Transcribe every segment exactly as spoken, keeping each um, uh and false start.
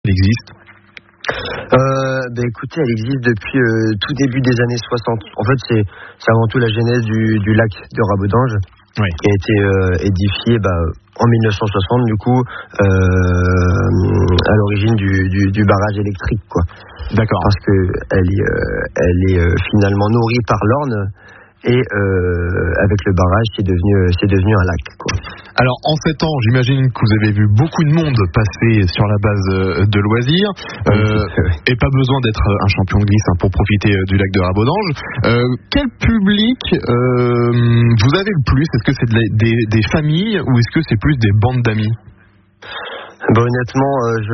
Elle existe euh, bah écoutez, elle existe depuis euh, tout début des années soixante. En fait, c'est, c'est avant tout la genèse du, du lac de Rabodange, oui. qui a été euh, édifié bah, en mille neuf cent soixante, du coup, euh, à l'origine du, du, du barrage électrique, quoi. D'accord. Parce que elle est, euh, elle est euh, finalement nourrie par l'Orne. Et euh, avec le barrage, c'est devenu, c'est devenu un lac, quoi. Alors, en sept ans, j'imagine que vous avez vu beaucoup de monde passer sur la base de loisirs. Euh, et pas besoin d'être un champion de glisse hein, pour profiter du lac de Rabodange. Euh, quel public euh, vous avez le plus ? Est-ce que c'est de la, des, des familles ou est-ce que c'est plus des bandes d'amis ? Bah, honnêtement, euh, je...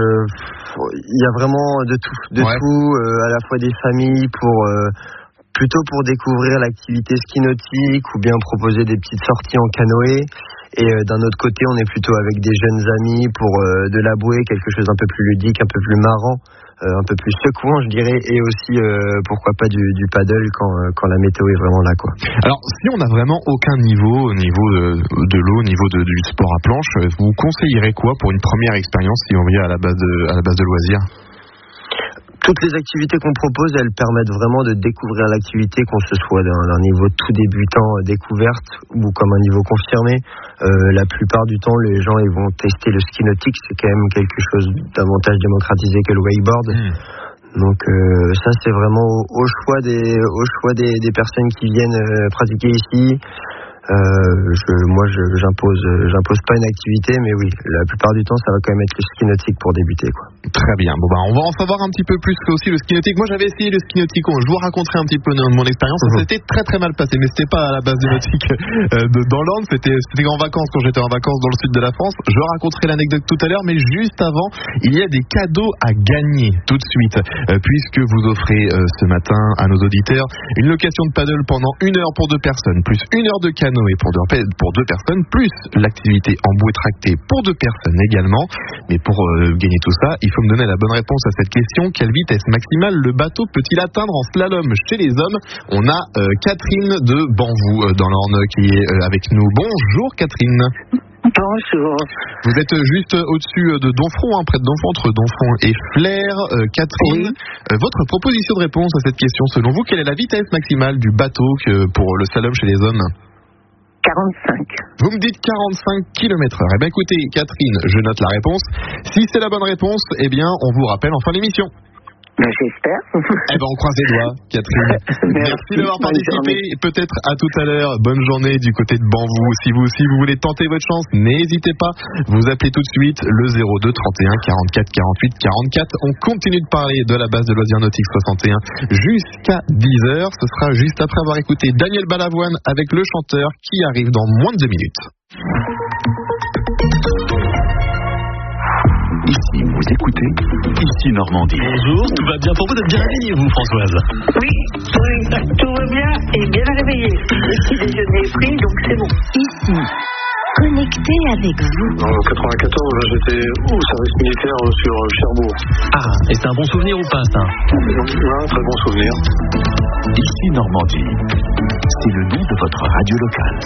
il y a vraiment de tout. De ouais. tout, euh, à la fois des familles pour... Euh, plutôt pour découvrir l'activité ski nautique ou bien proposer des petites sorties en canoë. Et euh, d'un autre côté, on est plutôt avec des jeunes amis pour euh, de la bouée, quelque chose un peu plus ludique, un peu plus marrant, euh, un peu plus secouant, je dirais, et aussi, euh, pourquoi pas, du, du paddle quand, euh, quand la météo est vraiment là, quoi. Alors, si on n'a vraiment aucun niveau, au niveau de, de l'eau, au niveau de, du sport à planche, vous conseillerez quoi pour une première expérience si on vient à la base de, à la base de loisirs ? Toutes les activités qu'on propose, elles permettent vraiment de découvrir l'activité, qu'on se soit d'un, d'un niveau tout débutant euh, découverte ou comme un niveau confirmé. Euh, la plupart du temps, les gens ils vont tester le ski nautique, c'est quand même quelque chose davantage démocratisé que le wakeboard. Mmh. Donc euh, ça, c'est vraiment au, au choix des, au choix des, des personnes qui viennent euh, pratiquer ici. Euh, je, moi, je, j'impose, j'impose pas une activité, mais oui, la plupart du temps, ça va quand même être le ski nautique pour débuter, quoi. Très bien. Bon bah, on va en savoir un petit peu plus aussi le ski nautique. Moi, j'avais essayé le ski nautique. Je vous raconterai un petit peu mon expérience. Ça s'était très très mal passé, mais c'était pas à la base de nautique euh, de, dans l'Orne. C'était, c'était en vacances quand j'étais en vacances dans le sud de la France. Je raconterai l'anecdote tout à l'heure, mais juste avant, il y a des cadeaux à gagner tout de suite, euh, puisque vous offrez euh, ce matin à nos auditeurs une location de paddle pendant une heure pour deux personnes, plus une heure de canoë pour deux, pour deux personnes, plus l'activité en bouée tractée pour deux personnes également. Mais pour euh, gagner tout ça, il faut me donner la bonne réponse à cette question. Quelle vitesse maximale le bateau peut-il atteindre en slalom chez les hommes ? On a euh, Catherine de Banvou euh, dans l'Orne qui est euh, avec nous. Bonjour Catherine. Bonjour. Vous êtes juste au-dessus de Donfront, hein, près de Donfront, entre Donfront et Flers. Euh, Catherine, oui. euh, votre proposition de réponse à cette question, selon vous, quelle est la vitesse maximale du bateau que pour le slalom chez les hommes ? quarante-cinq. Vous me dites quarante-cinq kilomètres heure. Eh bien écoutez, Catherine, je note la réponse. Si c'est la bonne réponse, eh bien on vous rappelle en fin d'émission. Ben, j'espère. Eh ben on croise les doigts, Catherine. Merci, Merci d'avoir participé. Peut-être à tout à l'heure. Bonne journée du côté de Banvou. Si vous aussi vous voulez tenter votre chance, n'hésitez pas. Vous appelez tout de suite le zéro deux trente et un quarante-quatre quarante-huit quarante-quatre. On continue de parler de la base de loisirs nautiques soixante et un jusqu'à dix heures. Ce sera juste après avoir écouté Daniel Balavoine avec le chanteur qui arrive dans moins de deux minutes. Ici, vous écoutez, ici Normandie. Bonjour, tout va bien pour vous, d'être bien réveillée, vous, Françoise? Oui, oui, tout va bien et bien réveillé. Le petit déjeuner est pris, donc c'est bon. Ici, connecté avec vous. En quatre-vingt-quatorze, j'étais au service militaire sur Cherbourg. Ah, et c'est un bon souvenir ou pas, ça? Oui, un très bon souvenir. Ici Normandie, c'est le nom de votre radio locale.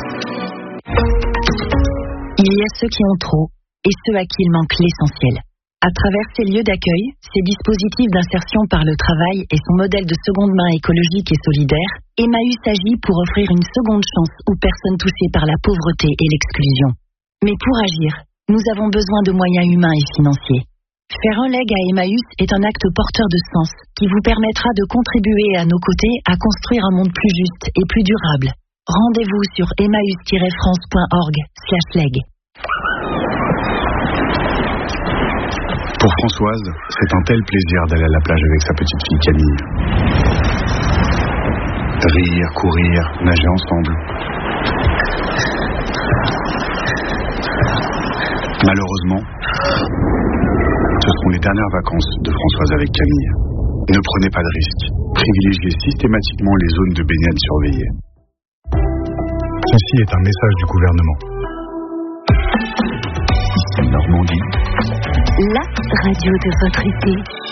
Il y a ceux qui ont trop et ceux à qui il manque l'essentiel. À travers ces lieux d'accueil, ces dispositifs d'insertion par le travail et son modèle de seconde main écologique et solidaire, Emmaüs agit pour offrir une seconde chance aux personnes touchées par la pauvreté et l'exclusion. Mais pour agir, nous avons besoin de moyens humains et financiers. Faire un leg à Emmaüs est un acte porteur de sens qui vous permettra de contribuer à nos côtés à construire un monde plus juste et plus durable. Rendez-vous sur emmaüs tiret france point org slash leg. Pour Françoise, c'est un tel plaisir d'aller à la plage avec sa petite fille Camille. Rire, courir, nager ensemble. Malheureusement, ce seront les dernières vacances de Françoise avec Camille. Ne prenez pas de risques. Privilégiez systématiquement les zones de baignade surveillées. Ceci est un message du gouvernement. Ici Normandie. La radio de votre été.